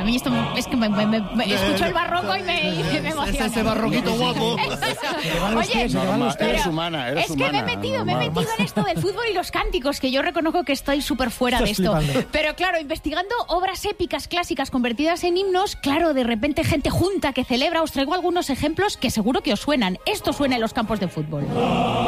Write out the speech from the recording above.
A mí esto es que me escucho el barroco y me emociona. Ese barroquito guapo. Oye, Eres humana, es que me he metido en esto del fútbol y los cánticos, que yo reconozco que estoy súper fuera de esto. Pero claro, investigando obras épicas clásicas convertidas en himnos, claro, de repente gente junta que celebra. Os traigo algunos ejemplos que seguro que os suenan. Esto suena en los campos de fútbol.